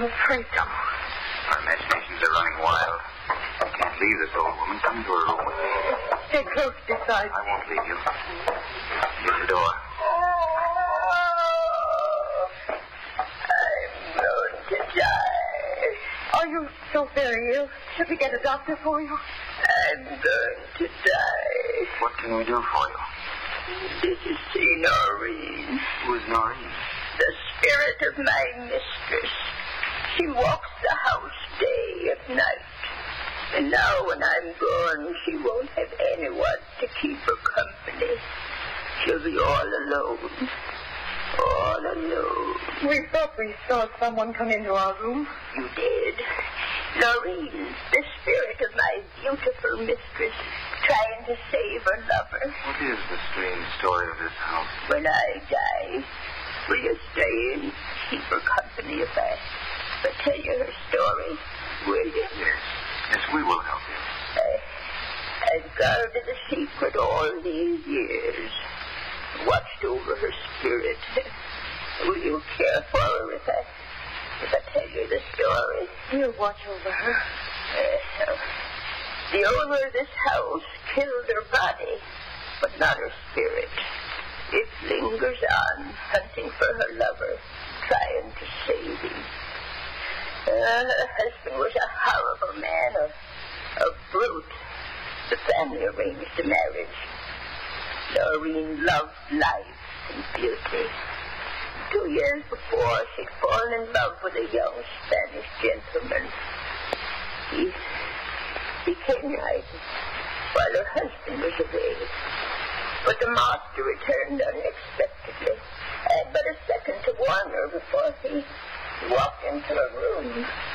I'm afraid so. Our imaginations are running wild. I can't leave this old woman. Come into her room with me. Stay close beside me. I won't leave you. Here's the door. I'm going to die. Are you so very ill? Should we get a doctor for you? I'm going to die. What can we do for you? Did you see Noreen? Who is Noreen? The spirit of my mistress. She walks the house day and night. And now when I'm gone, she won't have anyone to keep her company. She'll be all alone. All alone. We thought we saw someone come into our room. You did. Noreen, the spirit of my beautiful mistress, trying to save her lover. What is the strange story of this house? When I die, will you stay and keep her company if I tell you her story? Will you? Yes, we will help you. I've guarded the secret all these years, watched over her spirit. Will you care for her if I tell you the story? We'll watch over her. The owner of this house killed her body, but not her spirit. It lingers on, hunting for her lover, trying to save him. Her husband was a horrible man, a brute. The family arranged the marriage. Noreen loved life and beauty. 2 years before, she'd fallen in love with a young Spanish gentleman. He came right while her husband was away. But the master returned unexpectedly. I had but a second to warn her before he walked into her room.